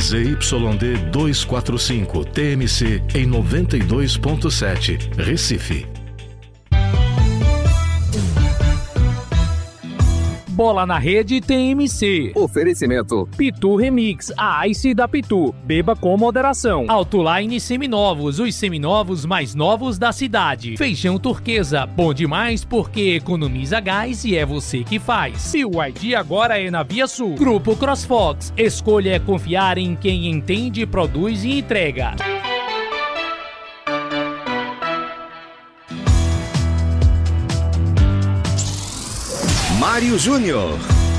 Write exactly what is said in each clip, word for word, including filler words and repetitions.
Z Y D duzentos e quarenta e cinco, T M C, em noventa e dois ponto sete, Recife. Bola na Rede T M C. Oferecimento Pitu Remix, a Ice da Pitu. Beba com moderação. Autoline Seminovos, os seminovos mais novos da cidade. Feijão Turquesa, bom demais porque economiza gás e é você que faz. E o I D agora é na Via Sul. Grupo CrossFox, escolha é confiar em quem entende, produz e entrega. Mário Júnior.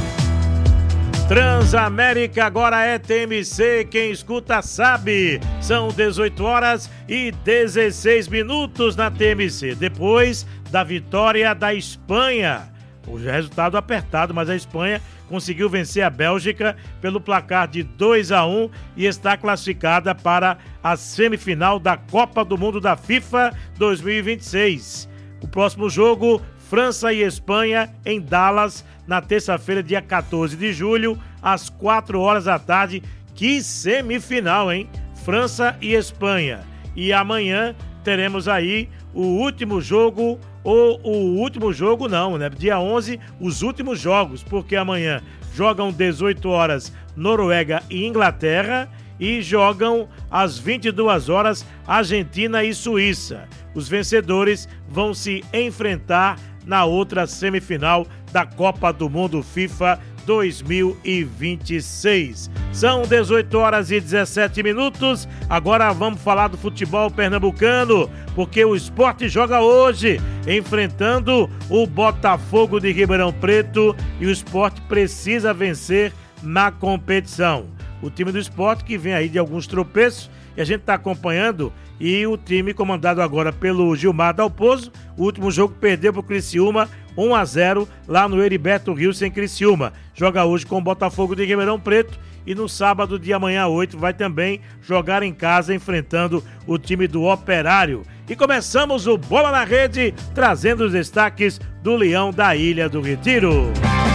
Transamérica agora é T M C, quem escuta sabe. São dezoito horas e dezesseis minutos na T M C. Depois da vitória da Espanha. O resultado apertado, mas a Espanha conseguiu vencer a Bélgica pelo placar de dois a um e está classificada para a semifinal da Copa do Mundo da FIFA dois mil e vinte e seis. O próximo jogo, França e Espanha, em Dallas, na terça-feira, dia quatorze de julho, às quatro horas da tarde. Que semifinal, hein? França e Espanha. E amanhã teremos aí o último jogo, ou o último jogo não, né? Dia onze, os últimos jogos, porque amanhã jogam dezoito horas Noruega e Inglaterra e jogam às vinte e duas horas Argentina e Suíça. Os vencedores vão se enfrentar na outra semifinal da Copa do Mundo FIFA dois mil e vinte e seis. São dezoito horas e dezessete minutos. Agora vamos falar do futebol pernambucano, porque o Sport joga hoje, enfrentando o Botafogo de Ribeirão Preto, e o Sport precisa vencer na competição. O time do Sport que vem aí de alguns tropeços, e a gente está acompanhando, e o time comandado agora pelo Gilmar Dalpozo, o último jogo perdeu para o Criciúma um a zero lá no Heriberto Rios em Criciúma. Joga hoje com o Botafogo de Ribeirão Preto e no sábado de amanhã oito vai também jogar em casa enfrentando o time do Operário. E começamos o Bola na Rede trazendo os destaques do Leão da Ilha do Retiro.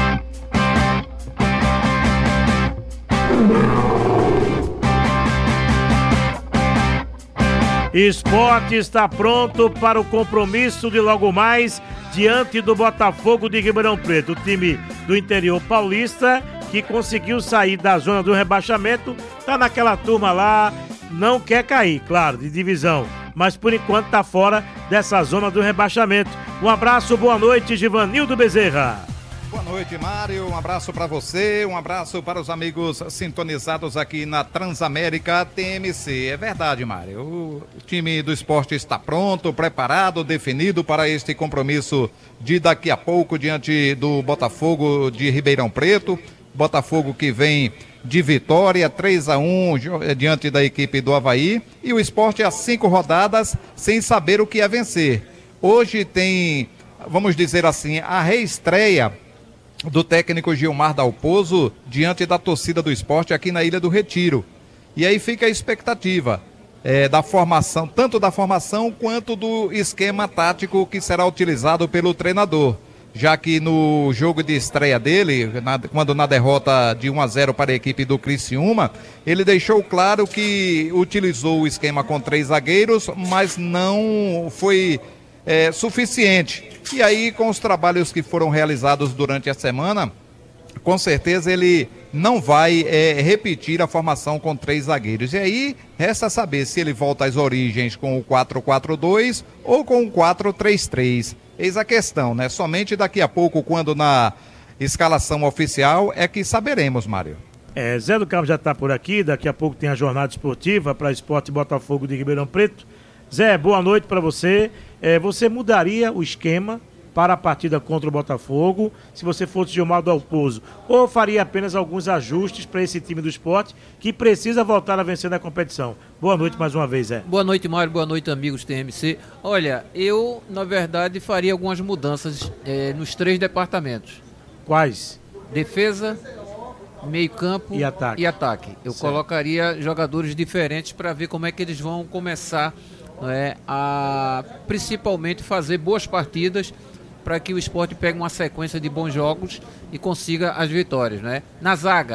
Sport está pronto para o compromisso de logo mais diante do Botafogo de Ribeirão Preto. O time do interior paulista que conseguiu sair da zona do rebaixamento, está naquela turma lá, não quer cair, claro, de divisão, mas por enquanto está fora dessa zona do rebaixamento. Um abraço, boa noite, Givanildo Bezerra. Boa noite, Mário, um abraço para você, um abraço para os amigos sintonizados aqui na Transamérica T M C. É verdade, Mário, o time do Sport está pronto, preparado, definido para este compromisso de daqui a pouco diante do Botafogo de Ribeirão Preto. Botafogo que vem de vitória, três a um diante da equipe do Avaí, e o Sport há cinco rodadas sem saber o que é vencer. Hoje tem, vamos dizer assim, a reestreia do técnico Gilmar Dalpozo diante da torcida do Sport aqui na Ilha do Retiro. E aí fica a expectativa é, da formação, tanto da formação quanto do esquema tático que será utilizado pelo treinador. Já que no jogo de estreia dele, na, quando na derrota de um a zero para a equipe do Criciúma, ele deixou claro que utilizou o esquema com três zagueiros, mas não foi é, suficiente. E aí, com os trabalhos que foram realizados durante a semana, com certeza ele não vai é, repetir a formação com três zagueiros. E aí, resta saber se ele volta às origens com o quatro quatro dois ou com o quatro três três. Eis a questão, né? Somente daqui a pouco, quando na escalação oficial, é que saberemos, Mário. É, Zé do Carmo já está por aqui, daqui a pouco tem a jornada esportiva para Sport Botafogo de Ribeirão Preto. Zé, boa noite para você. É, você mudaria o esquema para a partida contra o Botafogo, se você fosse Gilmar Dalpozo, ou faria apenas alguns ajustes para esse time do Sport que precisa voltar a vencer na competição? Boa noite mais uma vez, Zé. Boa noite, Mário, boa noite, amigos T M C. Olha, eu, na verdade, faria algumas mudanças é, nos três departamentos. Quais? Defesa, meio campo e ataque. E ataque. Eu certo. Colocaria jogadores diferentes para ver como é que eles vão começar, não é, a principalmente fazer boas partidas, para que o Sport pegue uma sequência de bons jogos e consiga as vitórias, né? Na zaga,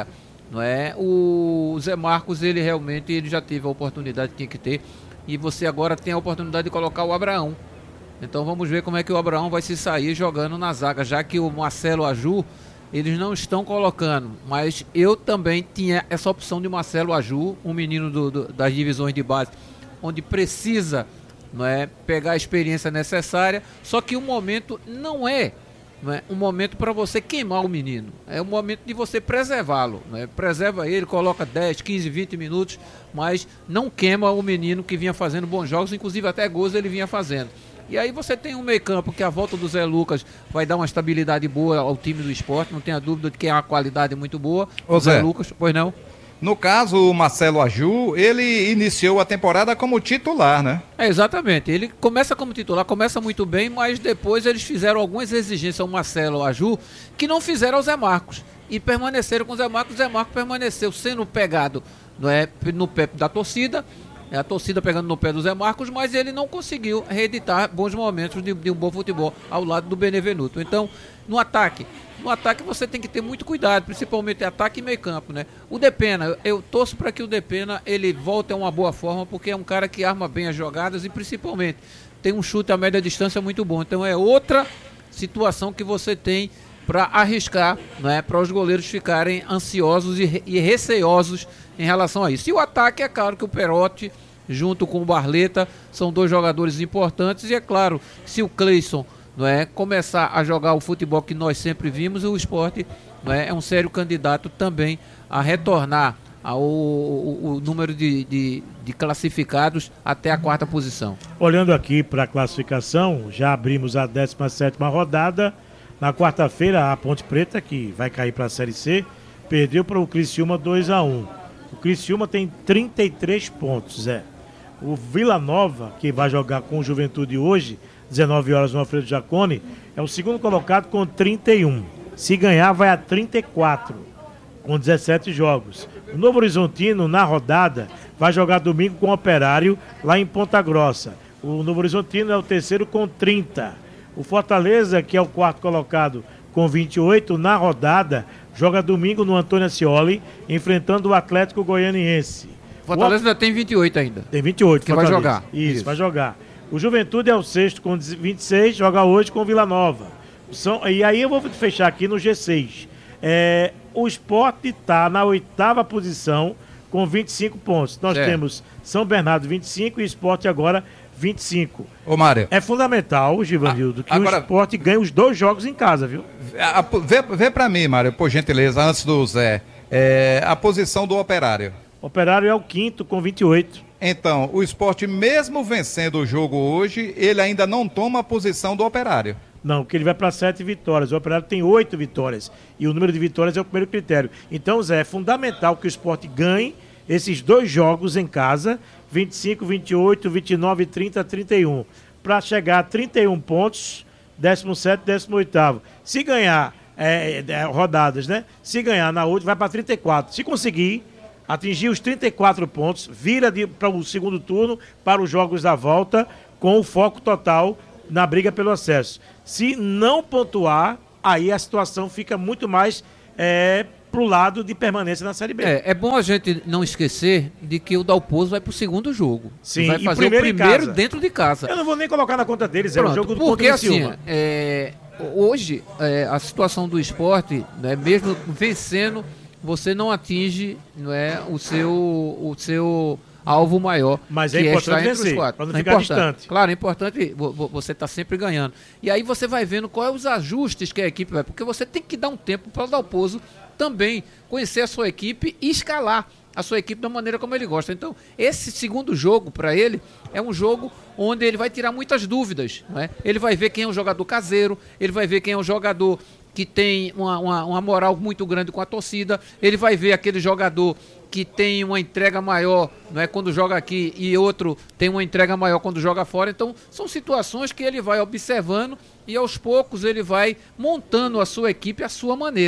não é? O Zé Marcos, ele realmente ele já teve a oportunidade que tinha que ter, e você agora tem a oportunidade de colocar o Abraão. Então vamos ver como é que o Abraão vai se sair jogando na zaga, já que o Marcelo Aju, eles não estão colocando, mas eu também tinha essa opção de Marcelo Aju, um menino do, do, das divisões de base, onde precisa, não é, pegar a experiência necessária, só que o momento não é, não é um momento para você queimar o menino, é um momento de você preservá-lo, não é? Preserva ele, coloca dez, quinze, vinte minutos, mas não queima o menino que vinha fazendo bons jogos, inclusive até gols ele vinha fazendo. E aí você tem um meio campo que a volta do Zé Lucas vai dar uma estabilidade boa ao time do Sport, não tenha dúvida de que é uma qualidade muito boa. Ô, o Zé, Zé Lucas, pois não? No caso, o Marcelo Aju, ele iniciou a temporada como titular, né? É, exatamente, ele começa como titular, começa muito bem, mas depois eles fizeram algumas exigências ao Marcelo Aju que não fizeram ao Zé Marcos. E permaneceram com o Zé Marcos, o Zé Marcos permaneceu sendo pegado, não é, no pé da torcida, a torcida pegando no pé do Zé Marcos, mas ele não conseguiu reeditar bons momentos de, de um bom futebol ao lado do Benevenuto. Então, no ataque, no ataque você tem que ter muito cuidado, principalmente ataque e meio campo, né? O Depena, eu torço para que o Depena ele volte a uma boa forma, porque é um cara que arma bem as jogadas e principalmente tem um chute a média distância muito bom. Então é outra situação que você tem para arriscar, né, para os goleiros ficarem ansiosos e, e receosos em relação a isso. E o ataque, é claro que o Perotti, junto com o Barleta, são dois jogadores importantes, e é claro, se o Cleison, não é, começar a jogar o futebol que nós sempre vimos, o Sport, não é, é um sério candidato também a retornar ao o, o número de, de, de classificados até a quarta posição. Olhando aqui para a classificação, já abrimos a décima sétima rodada. Na quarta-feira, a Ponte Preta, que vai cair para a Série C, perdeu para o Criciúma dois a um. O Criciúma tem trinta e três pontos, Zé. O Vila Nova, que vai jogar com o Juventude hoje, dezenove horas no Alfredo Jaconi, é o segundo colocado com trinta e um. Se ganhar, vai a trinta e quatro, com dezessete jogos. O Novo Horizontino, na rodada, vai jogar domingo com o Operário, lá em Ponta Grossa. O Novo Horizontino é o terceiro com trinta. O Fortaleza, que é o quarto colocado com vinte e oito, na rodada, joga domingo no Antônio Ascioli, enfrentando o Atlético Goianiense. Fortaleza ainda tem vinte e oito ainda. Tem vinte e oito, que vai jogar. Isso, Isso, vai jogar. O Juventude é o sexto com vinte e seis, joga hoje com o Vila Nova. São, e aí eu vou fechar aqui no G seis. É, o Sport está na oitava posição com vinte e cinco pontos. Nós é. temos São Bernardo vinte e cinco e Sport agora vinte e cinco. Ô, Mário. É fundamental, Givanildo, que agora, o Sport ganhe os dois jogos em casa, viu? A, a, vê, vê pra mim, Mário, por gentileza, antes do Zé, é, a posição do Operário. O Operário é o quinto com vinte e oito. Então, o Sport, mesmo vencendo o jogo hoje, ele ainda não toma a posição do Operário. Não, porque ele vai para sete vitórias. O Operário tem oito vitórias. E o número de vitórias é o primeiro critério. Então, Zé, é fundamental que o Sport ganhe esses dois jogos em casa, vinte e cinco, vinte e oito, vinte e nove, trinta, trinta e um, para chegar a trinta e um pontos, décimo sétimo, décimo oitavo. Se ganhar é, é, rodadas, né? Se ganhar na outra, vai para trinta e quatro. Se conseguir atingir os trinta e quatro pontos, vira para o segundo turno, para os jogos da volta, com o foco total na briga pelo acesso. Se não pontuar, aí a situação fica muito mais é, pro lado de permanência na Série B. É, é bom a gente não esquecer de que o Dalpozo vai pro segundo jogo. Sim, vai fazer o primeiro dentro de casa. Eu não vou nem colocar na conta deles, Pronto, é o jogo do porque assim, é, hoje é, a situação do esporte, né, mesmo vencendo, você não atinge, não é, o seu o seu alvo maior. Mas é importante vencer, para não ficar distante. Claro, é importante você estar tá sempre ganhando. E aí você vai vendo quais é os ajustes que a equipe vai, porque você tem que dar um tempo para o Dalpozo também conhecer a sua equipe e escalar a sua equipe da maneira como ele gosta. Então, esse segundo jogo para ele é um jogo onde ele vai tirar muitas dúvidas, não é? Ele vai ver quem é o jogador caseiro, ele vai ver quem é o jogador que tem uma, uma, uma moral muito grande com a torcida, ele vai ver aquele jogador que tem uma entrega maior, não é, quando joga aqui, e outro tem uma entrega maior quando joga fora. Então, são situações que ele vai observando e aos poucos ele vai montando a sua equipe à sua maneira.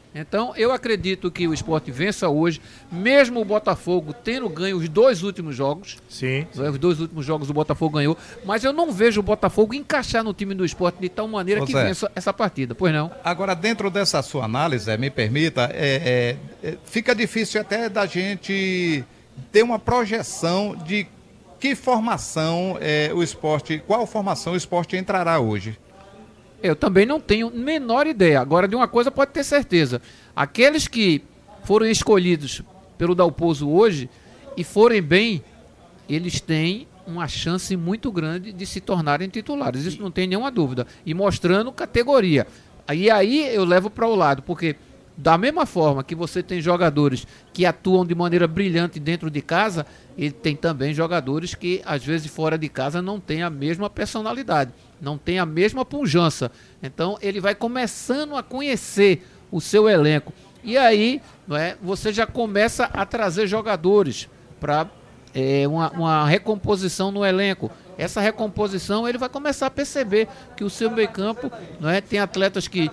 Então, eu acredito que o Sport vença hoje, mesmo o Botafogo tendo ganho os dois últimos jogos. Sim. Os dois últimos jogos o Botafogo ganhou, mas eu não vejo o Botafogo encaixar no time do Sport de tal maneira Ô, que Zé, vença essa partida, pois não? Agora, dentro dessa sua análise, me permita, é, é, é, fica difícil até da gente ter uma projeção de que formação é, o Sport, qual formação o Sport entrará hoje. Eu também não tenho menor ideia. Agora, de uma coisa pode ter certeza. Aqueles que foram escolhidos pelo Dalpozo hoje e forem bem, eles têm uma chance muito grande de se tornarem titulares. Isso não tem nenhuma dúvida. E mostrando categoria. E aí eu levo para o lado, porque da mesma forma que você tem jogadores que atuam de maneira brilhante dentro de casa, ele tem também jogadores que, às vezes, fora de casa não têm a mesma personalidade, não tem a mesma pujança. Então, ele vai começando a conhecer o seu elenco. E aí, não é, você já começa a trazer jogadores para é, uma, uma recomposição no elenco. Essa recomposição, ele vai começar a perceber que o seu meio-campo, não é, tem atletas que...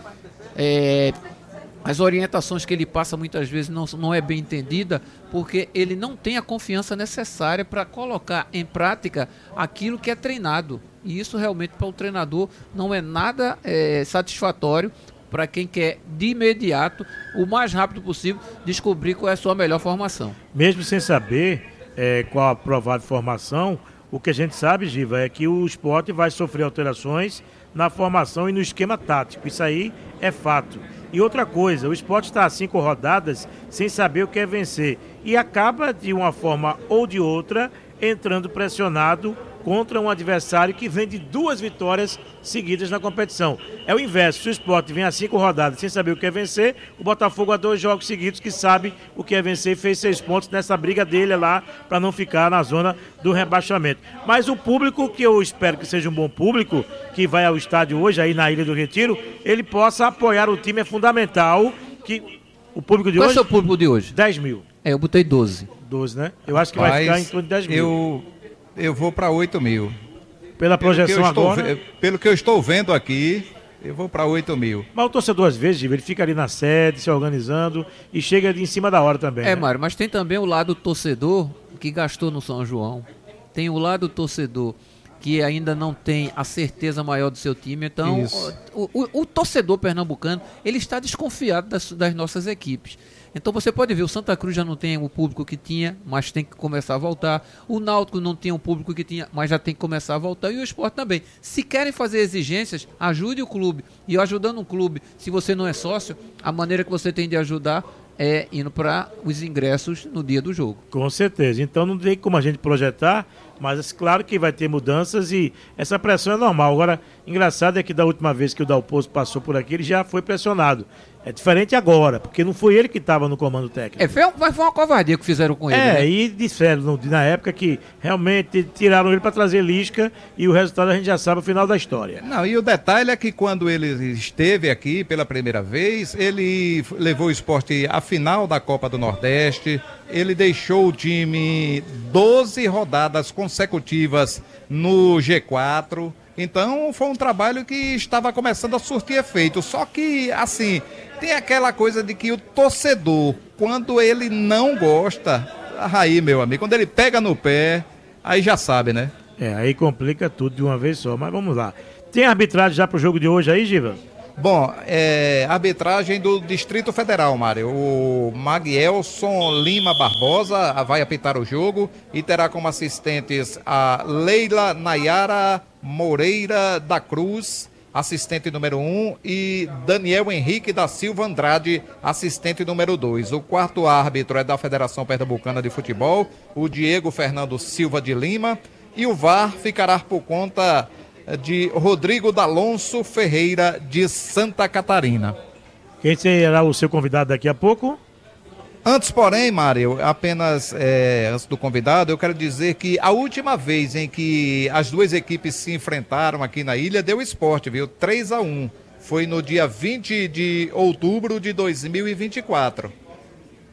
É, as orientações que ele passa muitas vezes não, não é bem entendida, porque ele não tem a confiança necessária para colocar em prática aquilo que é treinado. E isso realmente para o treinador não é nada é, satisfatório para quem quer de imediato, o mais rápido possível, descobrir qual é a sua melhor formação. Mesmo sem saber é, qual a provável formação, o que a gente sabe, Giva, é que o Sport vai sofrer alterações na formação e no esquema tático. Isso aí é fato. E outra coisa, o Sport está a cinco rodadas sem saber o que é vencer. E acaba, de uma forma ou de outra, entrando pressionado contra um adversário que vem de duas vitórias seguidas na competição. É o inverso, se o Sport vem a cinco rodadas sem saber o que é vencer, o Botafogo há dois jogos seguidos que sabe o que é vencer e fez seis pontos nessa briga dele lá para não ficar na zona do rebaixamento. Mas o público, que eu espero que seja um bom público, que vai ao estádio hoje, aí na Ilha do Retiro, ele possa apoiar o time, é fundamental que o público de Qual hoje... Qual é o seu público de hoje? dez mil. É, eu botei doze. doze, né? Eu acho que vai Mas ficar em torno de dez mil. Eu, eu vou para oito mil. Pela projeção pelo agora... Ve- pelo que eu estou vendo aqui, eu vou para oito mil. Mas o torcedor, às vezes, ele fica ali na sede, se organizando, e chega ali em cima da hora também. É, né? Mário, mas tem também o lado torcedor que gastou no São João. Tem o lado torcedor que ainda não tem a certeza maior do seu time. Então, o, o, o torcedor pernambucano, ele está desconfiado das, das nossas equipes. Então você pode ver, o Santa Cruz já não tem o público que tinha, mas tem que começar a voltar. O Náutico não tinha o público que tinha, mas já tem que começar a voltar. E o Sport também. Se querem fazer exigências, ajude o clube. E ajudando o clube, se você não é sócio, a maneira que você tem de ajudar é indo para os ingressos no dia do jogo. Com certeza. Então não tem como a gente projetar, mas claro que vai ter mudanças e essa pressão é normal. Agora, engraçado é que da última vez que o Dalpozo passou por aqui, ele já foi pressionado. É diferente agora, porque não foi ele que estava no comando técnico. É, foi, mas foi uma covardia que fizeram com ele. É, né? e disseram no, na época que realmente tiraram ele para trazer Lisca e o resultado a gente já sabe o final da história. Não, e o detalhe é que quando ele esteve aqui pela primeira vez, ele levou o Sport à final da Copa do Nordeste, ele deixou o time doze rodadas consecutivas no G quatro. Então foi um trabalho que estava começando a surtir efeito. Só que, assim, tem aquela coisa de que o torcedor, quando ele não gosta, aí, meu amigo, quando ele pega no pé, aí já sabe, né? É, aí complica tudo de uma vez só, mas vamos lá. Tem arbitragem já pro jogo de hoje aí, Giva? Bom, é, arbitragem do Distrito Federal, Mário. O Magielson Lima Barbosa vai apitar o jogo e terá como assistentes a Leila Nayara Moreira da Cruz, assistente número um, e Daniel Henrique da Silva Andrade, assistente número dois. O quarto árbitro é da Federação Pernambucana de Futebol, o Diego Fernando Silva de Lima, e o V A R ficará por conta de Rodrigo D'Alonso Ferreira, de Santa Catarina. Quem será o seu convidado daqui a pouco? Antes, porém, Mário, apenas é, antes do convidado, eu quero dizer que a última vez em que as duas equipes se enfrentaram aqui na ilha deu Sport, viu? três a um. Foi no dia vinte de outubro de dois mil e vinte e quatro.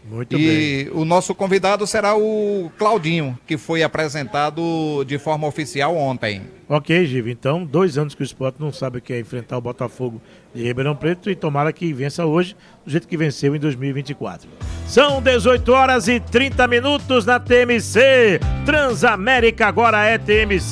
Muito e bem. o nosso convidado será o Claudinho, que foi apresentado de forma oficial ontem. Ok, Giva. Então, dois anos que o Sport não sabe o que é enfrentar o Botafogo de Ribeirão Preto e tomara que vença hoje, do jeito que venceu em dois mil e vinte e quatro. São dezoito horas e trinta minutos na T M C. Transamérica agora é T M C.